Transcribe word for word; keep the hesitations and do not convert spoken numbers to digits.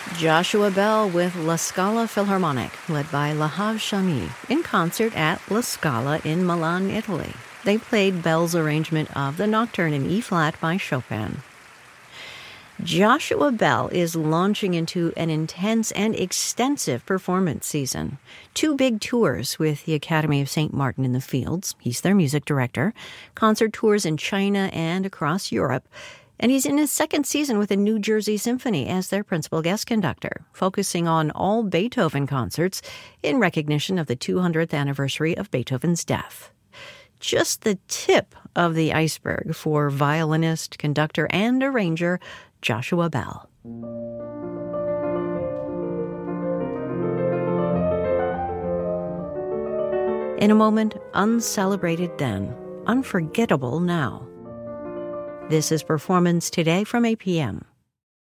Joshua Bell with La Scala Philharmonic, led by Lahav Shami, in concert at La Scala in Milan, Italy. They played Bell's arrangement of the Nocturne in E-flat by Chopin. Joshua Bell is launching into an intense and extensive performance season. Two big tours with the Academy of Saint Martin in the Fields. He's their music director. Concert tours in China and across Europe. And he's in his second season with the New Jersey Symphony as their principal guest conductor, focusing on all Beethoven concerts in recognition of the two hundredth anniversary of Beethoven's death. Just the tip of the iceberg for violinist, conductor, and arranger Joshua Bell. In a moment, uncelebrated then, unforgettable now. This is Performance Today from A P M.